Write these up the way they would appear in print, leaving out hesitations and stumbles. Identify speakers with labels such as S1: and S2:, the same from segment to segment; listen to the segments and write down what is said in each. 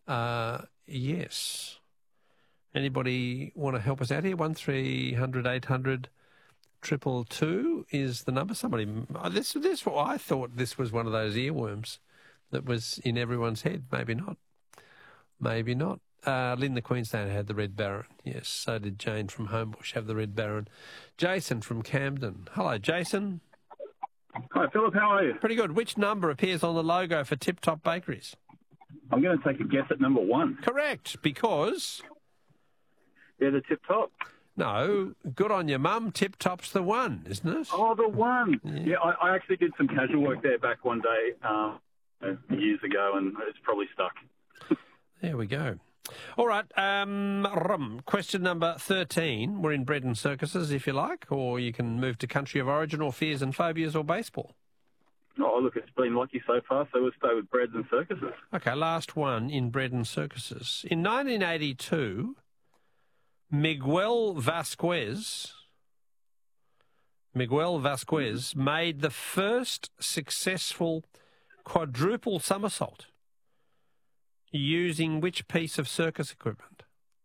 S1: Yes. Anybody want to help us out here? 1300 800 222 is the number. Somebody, this I thought this was one of those earworms that was in everyone's head. Maybe not. Maybe not. Lynn the Queenslander had the Red Baron. Yes, so did Jane from Homebush have the Red Baron. Jason from Camden. Hello, Jason.
S2: Hi, Philip. How are you?
S1: Pretty good. Which number appears on the logo for Tip Top Bakeries?
S2: I'm going to take a guess at number 1.
S1: Correct, because...
S2: They're the Tip Top.
S1: No, good on your mum. Tip Top's the one, isn't it?
S2: Oh, the one. Yeah, I actually did some casual work there back one day years ago, and it's probably stuck.
S1: There we go. All right, question number 13. We're in bread and circuses, if you like, or you can move to country of origin or fears and phobias or baseball.
S2: Oh, look, it's been lucky so far, so we'll stay with breads and circuses.
S1: Okay, last one in bread and circuses. In 1982, Miguel Vasquez made the first successful quadruple somersault using which piece of circus equipment?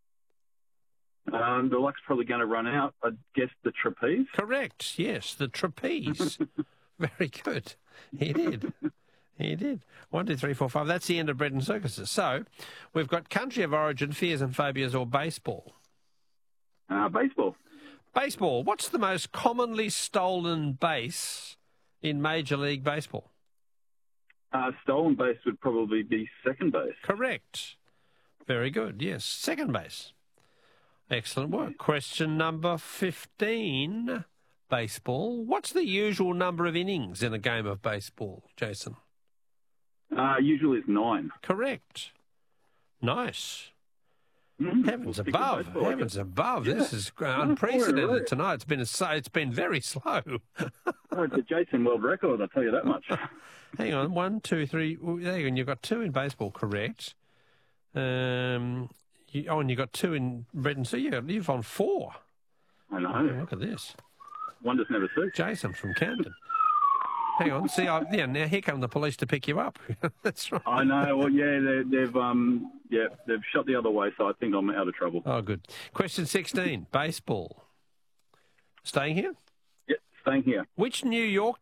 S2: The luck's probably going to run out. I guess the trapeze?
S1: Correct, yes, the trapeze. Very good. He did. He did. 1, 2, 3, 4, 5. That's the end of bread and circuses. So we've got country of origin, fears and phobias, or baseball.
S2: Baseball.
S1: Baseball. What's the most commonly stolen base in Major League Baseball?
S2: Stolen base would probably be second base.
S1: Correct. Very good. Yes, second base. Excellent work. Question number 15, baseball. What's the usual number of innings in a game of baseball, Jason?
S2: Usually it's 9.
S1: Correct. Nice.
S2: Mm-hmm.
S1: Heavens above. Heavens above. Yeah. This is unprecedented tonight. It's been very slow.
S2: It's a Jason world record, I'll tell you that much.
S1: Hang on. 1, 2, 3. There you go. You've got 2 in baseball, correct. And you got 2 in bread and circuses. You've on 4.
S2: I know.
S1: Oh, look at this.
S2: One just never suits.
S1: Jason from Camden. Hang on. See, now here come the police to pick you up. That's right.
S2: I know. Well, yeah, they've shot the other way, so I think I'm out of trouble.
S1: Oh, good. Question 16, baseball. Staying here?
S2: Yep, staying here.
S1: Which New York